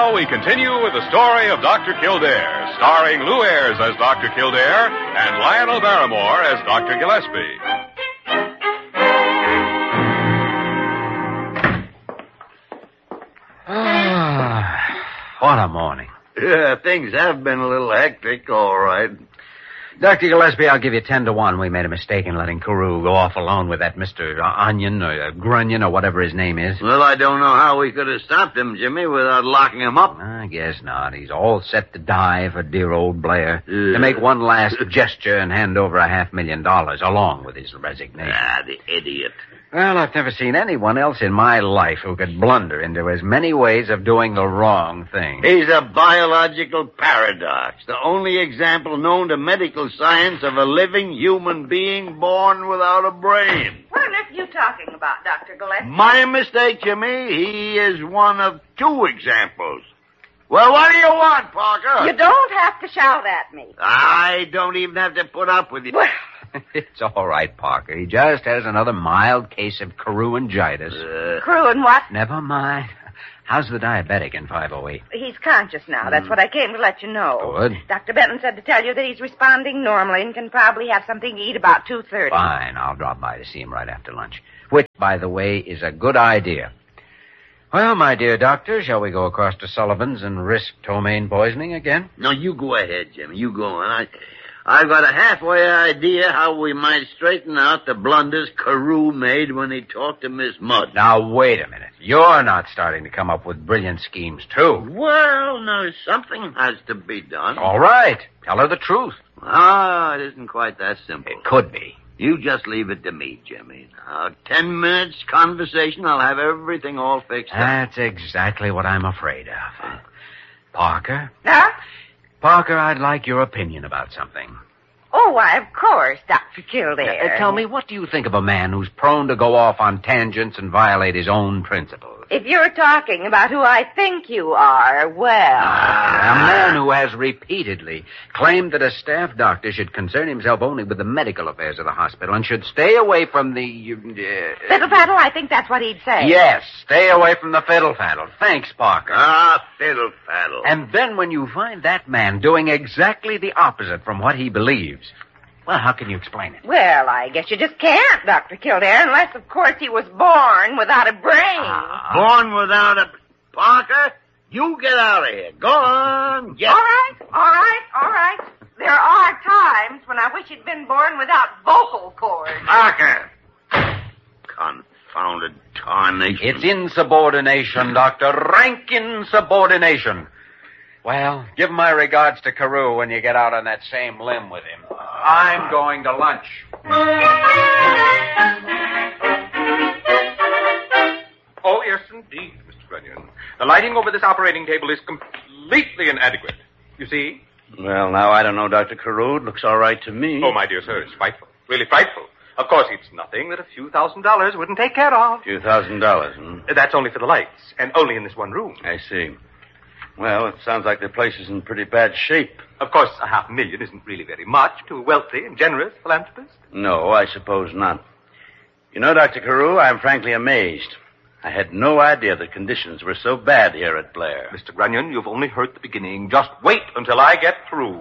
now we continue with the story of Dr. Kildare, starring Lou Ayres as Dr. Kildare and Lionel Barrymore as Dr. Gillespie. What a morning. Yeah, things have been a little hectic, all right. Dr. Gillespie, I'll give you 10 to 1. We made a mistake in letting Carew go off alone with that Mr. Onion or Grunion or whatever his name is. Well, I don't know how we could have stopped him, Jimmy, without locking him up. I guess not. He's all set to die for dear old Blair. To make one last gesture and hand over $500,000 along with his resignation. Ah, the idiot. Well, I've never seen anyone else in my life who could blunder into as many ways of doing the wrong thing. He's a biological paradox, the only example known to medical science of a living human being born without a brain. What on earth are you talking about, Dr. Gillespie? My mistake, Jimmy. He is one of two examples. Well, what do you want, Parker? You don't have to shout at me. I don't even have to put up with you. Well, It's all right, Parker. He just has another mild case of Carew-initis. Crew and what? Never mind. How's the diabetic in 508? He's conscious now. That's what I came to let you know. Good. Dr. Benton said to tell you that he's responding normally and can probably have something to eat about 2:30. Fine. I'll drop by to see him right after lunch. Which, by the way, is a good idea. Well, my dear doctor, shall we go across to Sullivan's and risk ptomaine poisoning again? No, you go ahead, Jimmy. You go on. I've got a halfway idea how we might straighten out the blunders Carew made when he talked to Miss Mudd. Now, wait a minute. You're not starting to come up with brilliant schemes, too. Well, now, something has to be done. All right. Tell her the truth. Ah, it isn't quite that simple. It could be. You just leave it to me, Jimmy. Now, 10 minutes conversation, I'll have everything all fixed up. That's exactly what I'm afraid of. Parker? Huh? Parker, I'd like your opinion about something. Oh, why, of course, Dr. Kildare. Tell me, what do you think of a man who's prone to go off on tangents and violate his own principles? If you're talking about who I think you are, well... A man who has repeatedly claimed that a staff doctor should concern himself only with the medical affairs of the hospital and should stay away from the... Fiddle-faddle, I think that's what he'd say. Yes, stay away from the fiddle-faddle. Thanks, Parker. Ah, fiddle-faddle. And then when you find that man doing exactly the opposite from what he believes, well, how can you explain it? Well, I guess you just can't, Dr. Kildare, unless, of course, he was born without a brain. Born without a... Parker, you get out of here. Go on. Get... All right. There are times when I wish he'd been born without vocal cords. Parker. Confounded tarnation. It's insubordination, Doctor. Rank insubordination. Well, give my regards to Carew when you get out on that same limb with him. I'm going to lunch. Oh, yes, indeed, Mr. Grunion. The lighting over this operating table is completely inadequate. You see? Well, now, I don't know, Dr. Carew. It looks all right to me. Oh, my dear sir, it's frightful. Really frightful. Of course, it's nothing that a few $1,000s wouldn't take care of. A few $1,000s, That's only for the lights, and only in this one room. I see. Well, it sounds like the place is in pretty bad shape. Of course, $500,000 isn't really very much to a wealthy and generous philanthropist. No, I suppose not. You know, Dr. Carew, I'm frankly amazed. I had no idea the conditions were so bad here at Blair. Mr. Grunion, you've only heard the beginning. Just wait until I get through.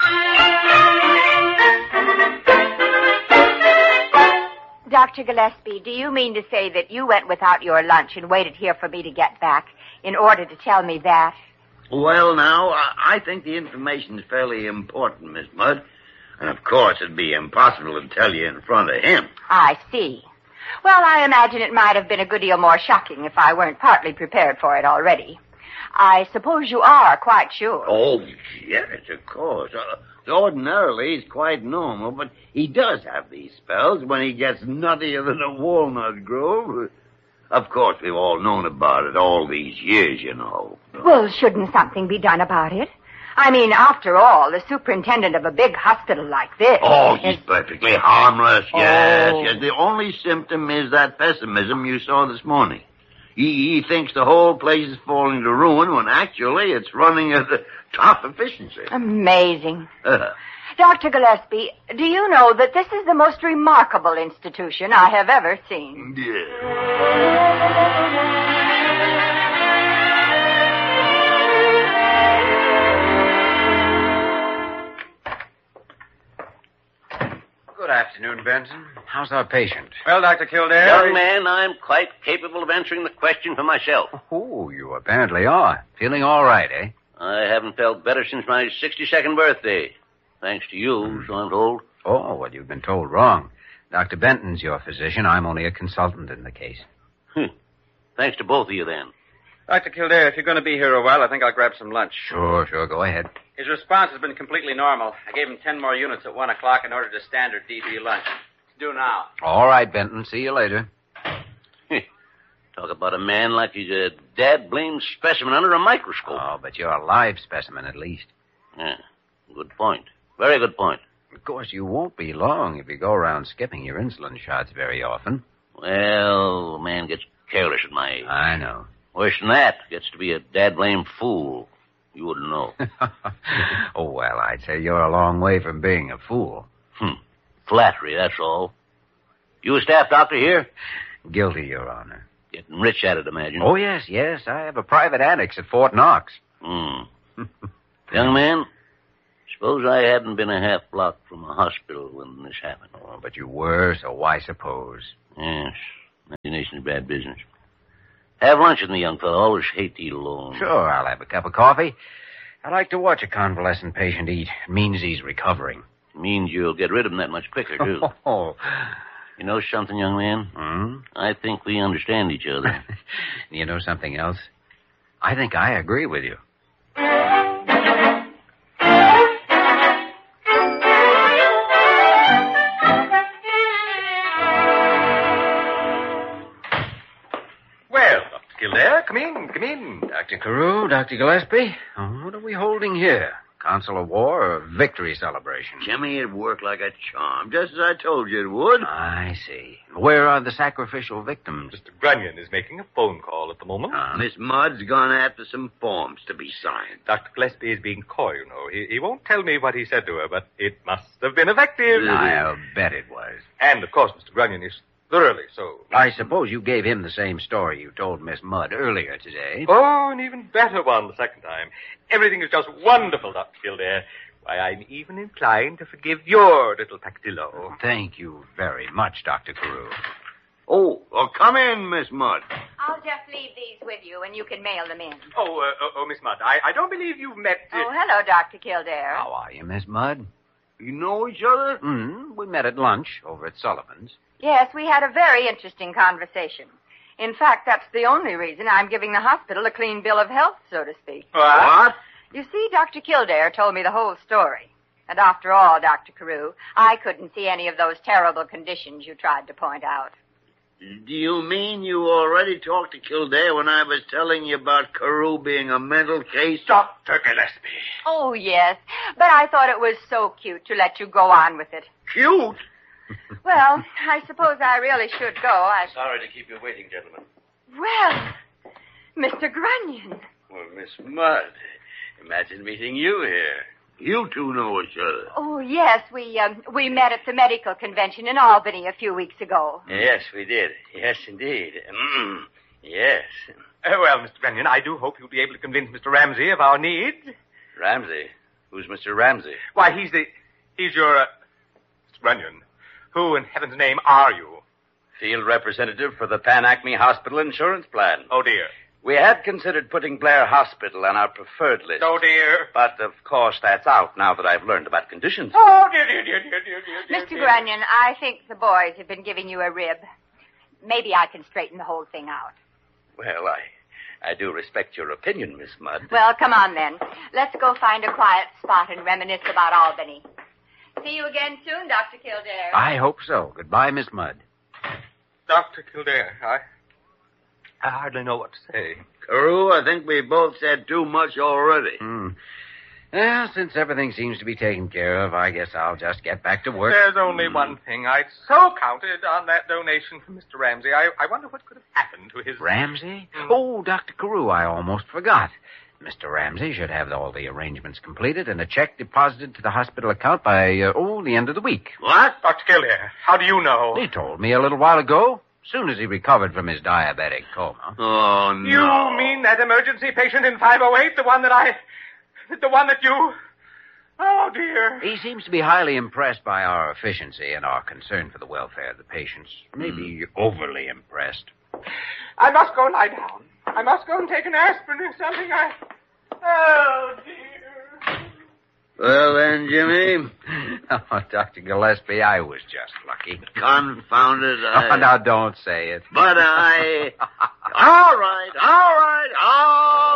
Dr. Gillespie, do you mean to say that you went without your lunch and waited here for me to get back in order to tell me that? Well, now, I think the information is fairly important, Miss Mudd. And, of course, it'd be impossible to tell you in front of him. I see. Well, I imagine it might have been a good deal more shocking if I weren't partly prepared for it already. I suppose you are quite sure. Oh, yes, of course. Ordinarily, he's quite normal, but he does have these spells when he gets nuttier than a walnut grove. Of course, we've all known about it all these years, you know. Well, shouldn't something be done about it? I mean, after all, the superintendent of a big hospital like this... Oh, he's perfectly harmless, yes, Oh. yes. The only symptom is that pessimism you saw this morning. He thinks the whole place is falling to ruin when actually it's running at the top efficiency. Amazing. Dr. Gillespie, do you know that this is the most remarkable institution I have ever seen? Yeah. morning, Benson. How's our patient? Well, Dr. Kildare... Young man, I'm quite capable of answering the question for myself. Oh, you apparently are. Feeling all right, eh? I haven't felt better since my 62nd birthday. Thanks to you, so I'm told. Oh, well, you've been told wrong. Dr. Benton's your physician. I'm only a consultant in the case. Thanks to both of you, then. Dr. Kildare, if you're going to be here a while, I think I'll grab some lunch. Sure. Go ahead. His response has been completely normal. I gave him 10 more units at 1 o'clock and ordered a standard DB lunch. It's due now. All right, Benton. See you later. Talk about a man like he's a dad-blamed specimen under a microscope. Oh, but you're a live specimen, at least. Yeah, good point. Very good point. Of course, you won't be long if you go around skipping your insulin shots very often. Well, a man gets careless at my age. I know. Worse than that, gets to be a dad-blamed fool. You wouldn't know. Oh, well, I'd say you're a long way from being a fool. Flattery, that's all. You a staff doctor here? Guilty, Your Honor. Getting rich at it, imagine. Oh, yes. I have a private annex at Fort Knox. Young man, suppose I hadn't been a half block from a hospital when this happened. Oh, but you were, so why suppose? Yes. Imagination's bad business. Have lunch with me, young fellow. Always hate to eat alone. Sure, I'll have a cup of coffee. I like to watch a convalescent patient eat. It means he's recovering. Means you'll get rid of him that much quicker, too. Oh. You know something, young man? I think we understand each other. You know something else? I think I agree with you. Well, Dr. Kildare, come in. Dr. Carew, Dr. Gillespie, what are we holding here? Council of War or victory celebration? Jimmy, it worked like a charm, just as I told you it would. I see. Where are the sacrificial victims? Mr. Grunion is making a phone call at the moment. Miss Mudd's gone after some forms to be signed. Dr. Gillespie is being coy, you know. He won't tell me what he said to her, but it must have been effective. I'll bet it was. And, of course, Mr. Grunion is thoroughly so. I suppose you gave him the same story you told Miss Mudd earlier today. Oh, an even better one the second time. Everything is just wonderful, Dr. Kildare. Why, I'm even inclined to forgive your little peccadillo. Thank you very much, Dr. Carew. Oh, come in, Miss Mudd. I'll just leave these with you, and you can mail them in. Oh, Miss Mudd, I don't believe you've met... Oh, hello, Dr. Kildare. How are you, Miss Mudd? You know each other? We met at lunch over at Sullivan's. Yes, we had a very interesting conversation. In fact, that's the only reason I'm giving the hospital a clean bill of health, so to speak. What? You see, Dr. Kildare told me the whole story. And after all, Dr. Carew, I couldn't see any of those terrible conditions you tried to point out. Do you mean you already talked to Kildare when I was telling you about Carew being a mental case? Dr. Gillespie. Oh, yes, but I thought it was so cute to let you go on with it. Cute? Well, I suppose I really should go. Sorry to keep you waiting, gentlemen. Well, Mr. Grunion. Well, Miss Mudd, imagine meeting you here. You two know each other. Oh, yes, we met at the medical convention in Albany a few weeks ago. Yes, we did. Yes, indeed. Yes. Well, Mr. Grunion, I do hope you'll be able to convince Mr. Ramsey of our needs. Ramsey? Who's Mr. Ramsey? Why, he's your, Mr. Grunion. Who in heaven's name are you? Field representative for the Pan Acme Hospital Insurance Plan. Oh, dear. We had considered putting Blair Hospital on our preferred list. Oh, dear. But, of course, that's out now that I've learned about conditions. Oh, dear. Mr. Grunion, I think the boys have been giving you a rib. Maybe I can straighten the whole thing out. Well, I do respect your opinion, Miss Mudd. Well, come on then. Let's go find a quiet spot and reminisce about Albany. See you again soon, Dr. Kildare. I hope so. Goodbye, Miss Mudd. Dr. Kildare, I hardly know what to say. Carew, I think we both said too much already. Well, since everything seems to be taken care of, I guess I'll just get back to work. There's only one thing. I'd so counted on that donation from Mr. Ramsey. I wonder what could have happened to his... Ramsey? Oh, Dr. Carew, I almost forgot. Mr. Ramsey should have all the arrangements completed and a check deposited to the hospital account by, the end of the week. What? Dr. Kildare, how do you know? He told me a little while ago, as soon as he recovered from his diabetic coma. Oh, no. You mean that emergency patient in 508, the one that you... Oh, dear. He seems to be highly impressed by our efficiency and our concern for the welfare of the patients. Maybe overly impressed. I must go lie down. I must go and take an aspirin or something. Oh, dear. Well, then, Jimmy. Oh, Dr. Gillespie, I was just lucky. Confounded. Oh, now don't say it. But all right.